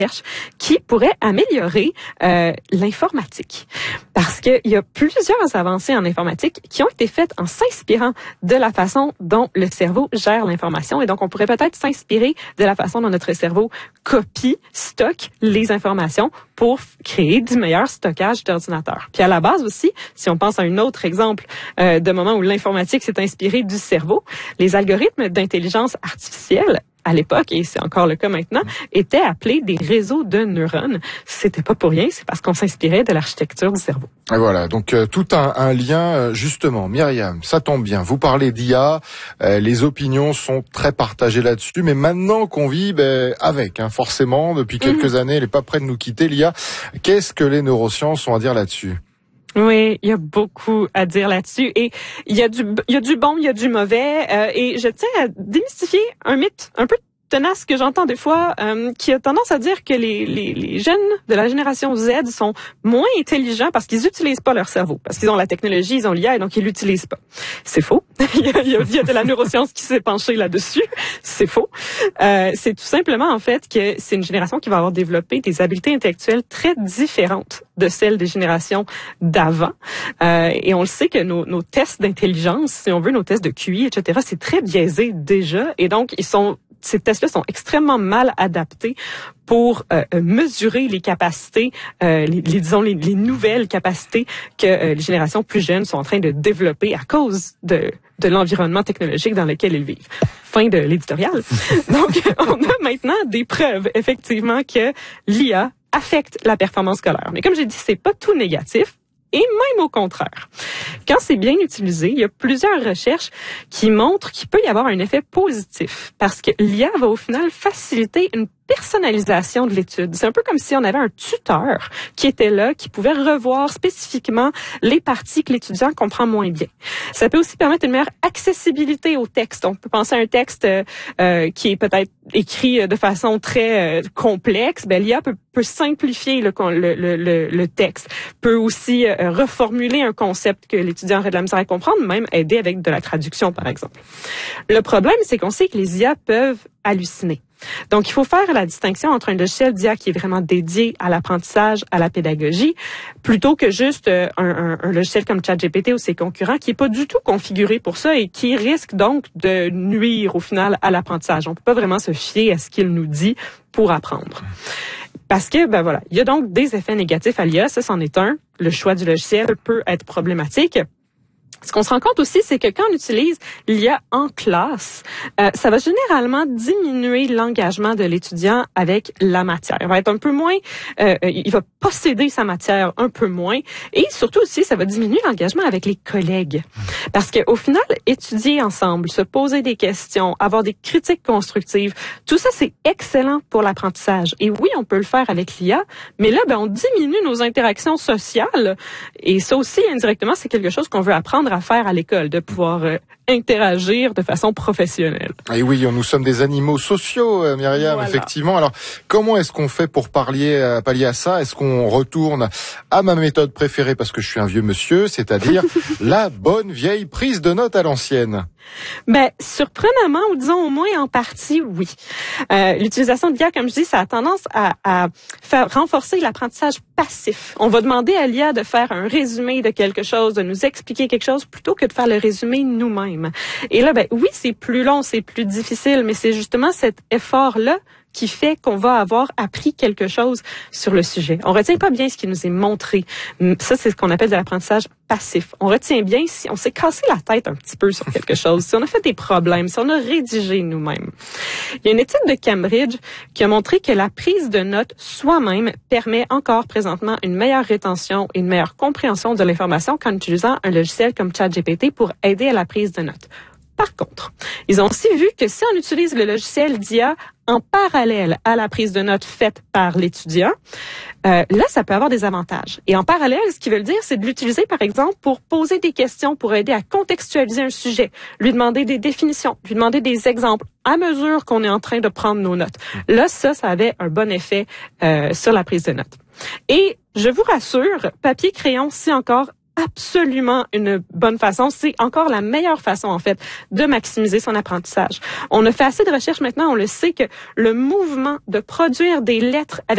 qui pourrait améliorer l'informatique. Parce qu'il y a plusieurs avancées en informatique qui ont été faites en s'inspirant de la façon dont le cerveau gère l'information. Et donc, on pourrait peut-être s'inspirer de la façon dont notre cerveau copie, stocke les informations pour créer du meilleur stockage d'ordinateur. Puis à la base aussi, si on pense à un autre exemple de moment où l'informatique s'est inspirée du cerveau, les algorithmes d'intelligence artificielle à l'époque, et c'est encore le cas maintenant, étaient appelés des réseaux de neurones. C'était pas pour rien, c'est parce qu'on s'inspirait de l'architecture du cerveau. Et voilà, donc tout un lien, justement. Myriam, ça tombe bien, vous parlez d'IA, les opinions sont très partagées là-dessus, mais maintenant qu'on vit avec, forcément, depuis quelques années, elle n'est pas près de nous quitter, l'IA, qu'est-ce que les neurosciences ont à dire là-dessus ? Oui, il y a beaucoup à dire là-dessus et il y a du bon, il y a du mauvais et je tiens à démystifier un mythe un peu tenace que j'entends des fois qui a tendance à dire que les jeunes de la génération Z sont moins intelligents parce qu'ils utilisent pas leur cerveau, parce qu'ils ont la technologie, ils ont l'IA et donc ils l'utilisent pas. C'est faux. il y a de la neuroscience qui s'est penchée là-dessus. C'est faux. C'est tout simplement en fait que c'est une génération qui va avoir développé des habiletés intellectuelles très différentes de celles des générations d'avant. Et on le sait que nos tests d'intelligence, si on veut, nos tests de QI, etc., c'est très biaisé déjà. Et donc, ces tests-là sont extrêmement mal adaptés pour mesurer les capacités, les nouvelles capacités que les générations plus jeunes sont en train de développer à cause de l'environnement technologique dans lequel ils vivent. Fin de l'éditorial. Donc, on a maintenant des preuves, effectivement, que l'IA affecte la performance scolaire. Mais comme j'ai dit, c'est pas tout négatif. Et même au contraire. Quand c'est bien utilisé, il y a plusieurs recherches qui montrent qu'il peut y avoir un effet positif parce que l'IA va au final faciliter une personnalisation de l'étude. C'est un peu comme si on avait un tuteur qui était là, qui pouvait revoir spécifiquement les parties que l'étudiant comprend moins bien. Ça peut aussi permettre une meilleure accessibilité au texte. On peut penser à un texte qui est peut-être écrit de façon très complexe. L'IA peut simplifier le texte, peut aussi reformuler un concept que l'étudiant aurait de la misère à comprendre, même aider avec de la traduction, par exemple. Le problème, c'est qu'on sait que les IA peuvent halluciner. Donc, il faut faire la distinction entre un logiciel d'IA qui est vraiment dédié à l'apprentissage, à la pédagogie, plutôt que juste un logiciel comme ChatGPT ou ses concurrents qui est pas du tout configuré pour ça et qui risque donc de nuire au final à l'apprentissage. On peut pas vraiment se fier à ce qu'il nous dit pour apprendre. Parce que, il y a donc des effets négatifs à l'IA, ça c'en est un. Le choix du logiciel peut être problématique. Ce qu'on se rend compte aussi, c'est que quand on utilise l'IA en classe, ça va généralement diminuer l'engagement de l'étudiant avec la matière. Il va être un peu moins, il va posséder sa matière un peu moins, et surtout aussi, ça va diminuer l'engagement avec les collègues. Parce qu'au final, étudier ensemble, se poser des questions, avoir des critiques constructives, tout ça, c'est excellent pour l'apprentissage. Et oui, on peut le faire avec l'IA, mais là, on diminue nos interactions sociales, et ça aussi, indirectement, c'est quelque chose qu'on veut apprendre à faire à l'école, de pouvoir interagir de façon professionnelle. Et oui, nous sommes des animaux sociaux, Myriam, voilà. Effectivement. Alors, comment est-ce qu'on fait pour pallier à ça? Est-ce qu'on retourne à ma méthode préférée, parce que je suis un vieux monsieur, c'est-à-dire la bonne vieille prise de notes à l'ancienne? Surprenamment, ou disons au moins en partie, oui. L'utilisation de l'IA, comme je dis, ça a tendance à faire renforcer l'apprentissage passif. On va demander à l'IA de faire un résumé de quelque chose, de nous expliquer quelque chose, plutôt que de faire le résumé nous-mêmes. Et là, oui, c'est plus long, c'est plus difficile, mais c'est justement cet effort-là qui fait qu'on va avoir appris quelque chose sur le sujet. On retient pas bien ce qui nous est montré. Ça, c'est ce qu'on appelle de l'apprentissage passif. On retient bien si on s'est cassé la tête un petit peu sur quelque chose, si on a fait des problèmes, si on a rédigé nous-mêmes. Il y a une étude de Cambridge qui a montré que la prise de notes soi-même permet encore présentement une meilleure rétention et une meilleure compréhension de l'information qu'en utilisant un logiciel comme ChatGPT pour aider à la prise de notes. Par contre, ils ont aussi vu que si on utilise le logiciel d'IA en parallèle à la prise de notes faite par l'étudiant, là, ça peut avoir des avantages. Et en parallèle, ce qu'ils veulent dire, c'est de l'utiliser, par exemple, pour poser des questions, pour aider à contextualiser un sujet, lui demander des définitions, lui demander des exemples à mesure qu'on est en train de prendre nos notes. Là, ça avait un bon effet sur la prise de notes. Et je vous rassure, papier-crayon, c'est encore absolument une bonne façon. C'est encore la meilleure façon, en fait, de maximiser son apprentissage. On a fait assez de recherches maintenant, on le sait que le mouvement de produire des lettres avec